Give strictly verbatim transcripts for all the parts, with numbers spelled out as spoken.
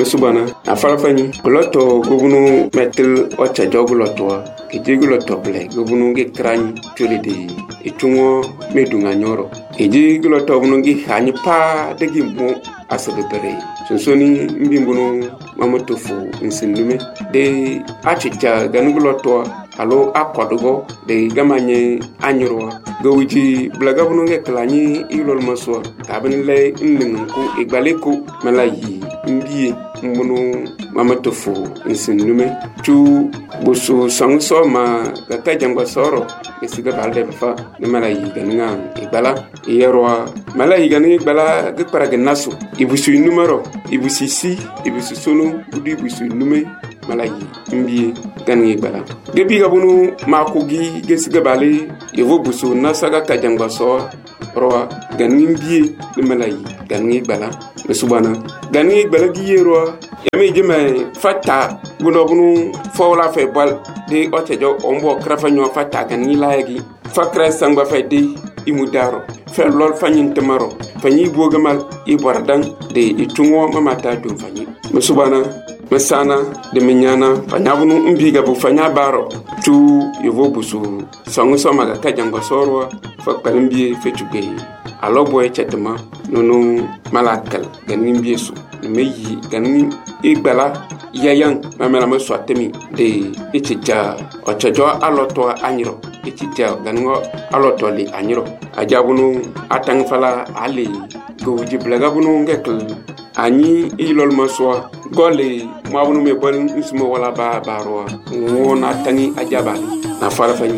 mesubana afalafani goloto gobunu metel ocha jogoloto ejigoloto ble gobunu ge krani tulidi itungo medunga nyoro ejigoloto bunu gi hani pa degi mo asabere sonsoni mbimbuno mamotofu nsindume de achicha ganugoloto alo akodugo de gamanye anyuro gowiji blaga bunu ge klani ilol maso kabin le ndinku igbaleko malayi mbiye mbunu mamotofu nsindume tu busu sangso ma kaka jangwa soro esiga balde fa ne malayi ganinga igbala yerwa malayi ganinga igbala ge paraga naso ibusu numero ibusu si ibusu sono udi ibusu nume malayi mbiye ganinga igbala gebi gabunu makugi gesiga bale yevo busu nasaga kajangwa soro roa ganinga mbiye ne malayi ganinga igbala mesubana ganinga igbala gi yerwa yami jeme fata buno bunu fawla fe bal de otejo ombo krafa nyo fata ganinga layagi fakra sangba fe de imudaro fe lol fanyin temaro fanyi bogamal ibordan de itungo mamata dum fanyi mesubana mesana de minyana fanyabunu mbiga bu fanya baro tu yevo busu sangu soma ga kajango sorwa fakpalimbi fe tugay alo boy chetma nono malakal ganin biesu meyi ganin igbala yayan mamela ma swatemi de ichija ochajo aloto anyiro ichija ganingo aloto li anyiro ajabunu atang fala ali gowji blaga bunu ngekl ani ilol maswa gole mabunu me bon ismo wala ba barwa wona tangi ajabali na fala fani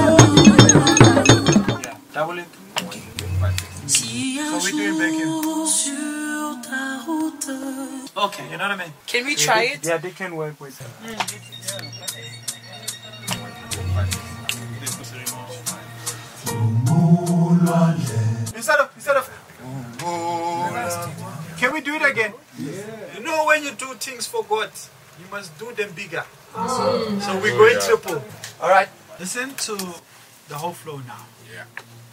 So we're doing bacon. Okay, you know what I mean? Can we try it? Yeah, they can work with it. Mm. Instead of, instead of, can we do it again? Yeah. You know when you do things for God, you must do them bigger. Mm. So we're going triple. All right, listen to the whole flow now. Yeah.